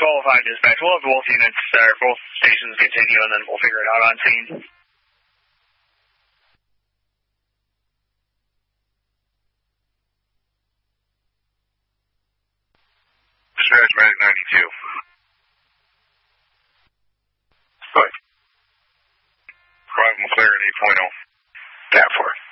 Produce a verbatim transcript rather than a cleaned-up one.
twelve oh five dispatch. We'll have both units, or both stations continue, and then we'll figure it out on scene. Dispatch Medic ninety-two. Good. Arrival McLaren eight point oh. Tap for it.